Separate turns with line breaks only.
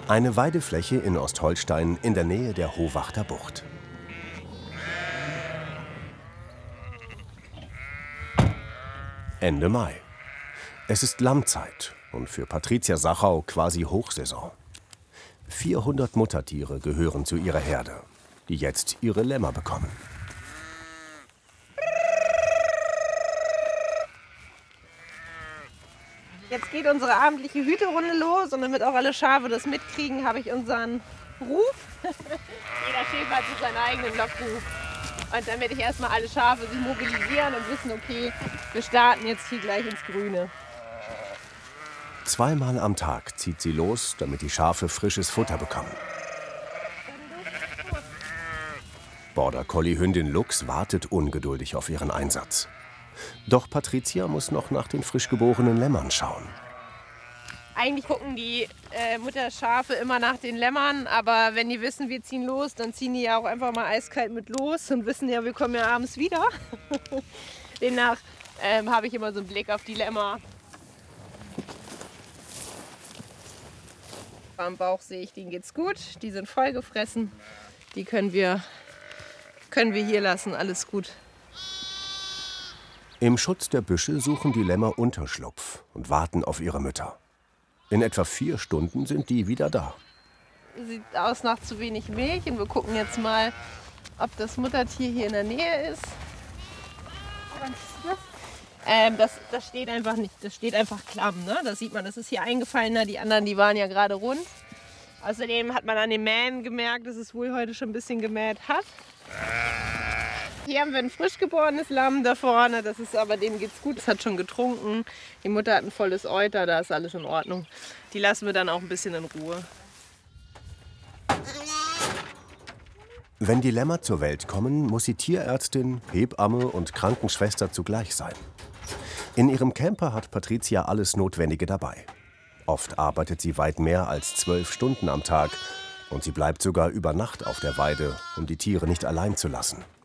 Eine Weidefläche in Ostholstein in der Nähe der Hohwachter Bucht. Ende Mai. Es ist Lammzeit und für Patricia Sachau quasi Hochsaison. 400 Muttertiere gehören zu ihrer Herde, die jetzt ihre Lämmer bekommen.
Jetzt geht unsere abendliche Hüterunde los und damit auch alle Schafe das mitkriegen, habe ich unseren Ruf. Jeder Schäfer hat so seinen eigenen Lockruf. Und damit ich erstmal alle Schafe sich mobilisieren und wissen, okay, wir starten jetzt hier gleich ins Grüne.
Zweimal am Tag zieht sie los, damit die Schafe frisches Futter bekommen. Border Collie Hündin Lux wartet ungeduldig auf ihren Einsatz. Doch Patricia muss noch nach den frisch geborenen Lämmern schauen.
Eigentlich gucken die Mutterschafe immer nach den Lämmern, aber wenn die wissen, wir ziehen los, dann ziehen die ja auch einfach mal eiskalt mit los und wissen ja, wir kommen ja abends wieder. Demnach habe ich immer so einen Blick auf die Lämmer. Am Bauch sehe ich, denen geht's gut, die sind vollgefressen, die können wir hier lassen, alles gut.
Im Schutz der Büsche suchen die Lämmer Unterschlupf und warten auf ihre Mütter. In etwa 4 Stunden sind die wieder da.
Sieht aus nach zu wenig Milch und wir gucken jetzt mal, ob das Muttertier hier in der Nähe ist. Das steht einfach nicht, das steht einfach klamm, ne? Das sieht man, das ist hier eingefallener, die anderen, die waren ja gerade rund. Außerdem hat man an den Mähen gemerkt, dass es wohl heute schon ein bisschen gemäht hat. Hier haben wir ein frisch geborenes Lamm da vorne, das ist aber, dem geht's gut, es hat schon getrunken. Die Mutter hat ein volles Euter, da ist alles in Ordnung. Die lassen wir dann auch ein bisschen in Ruhe.
Wenn die Lämmer zur Welt kommen, muss sie Tierärztin, Hebamme und Krankenschwester zugleich sein. In ihrem Camper hat Patricia alles Notwendige dabei. Oft arbeitet sie weit mehr als 12 Stunden am Tag und sie bleibt sogar über Nacht auf der Weide, um die Tiere nicht allein zu lassen.